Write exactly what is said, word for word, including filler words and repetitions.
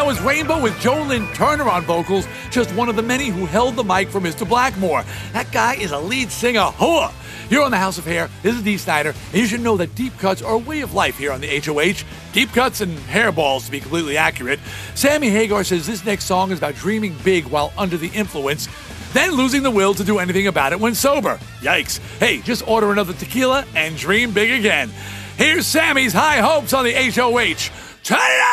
was Rainbow with Jolyn Turner on vocals, just one of the many who held the mic for Mister Blackmore. That guy is a lead singer. Hooah! You're on the House of Hair. This is Dee Snider, and you should know that deep cuts are a way of life here on the H O H. Deep cuts and hairballs, to be completely accurate. Sammy Hagar says this next song is about dreaming big while under the influence, then losing the will to do anything about it when sober. Yikes. Hey, just order another tequila and dream big again. Here's Sammy's High Hopes on the H O H. Turn it up!